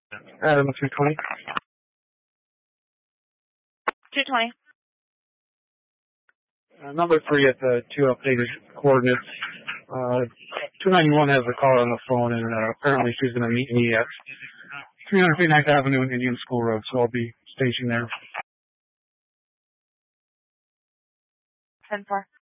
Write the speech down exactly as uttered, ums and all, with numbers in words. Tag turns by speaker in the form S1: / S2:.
S1: Adam, two twenty.
S2: two twenty.
S1: Uh, number three at the two updated coordinates. Uh, two ninety-one has a caller on the phone, and uh, apparently she's going to meet me at three hundred ninth Avenue and Indian School Road, so I'll be stationed there.
S2: ten four.